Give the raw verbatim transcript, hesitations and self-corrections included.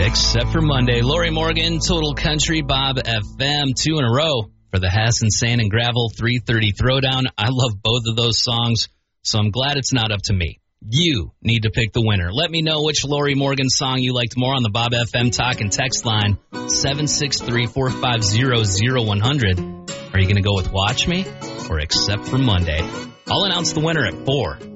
Except for Monday. Lori Morgan, Total Country, Bob F M, two in a row for the Hassan Sand and Gravel three thirty Throwdown. I love both of those songs, so I'm glad it's not up to me. You need to pick the winner. Let me know which Lori Morgan song you liked more on the Bob F M Talk and Text line, seven six three, four five zero, zero one zero zero. Are you going to go with Watch Me or Except for Monday? I'll announce the winner at four.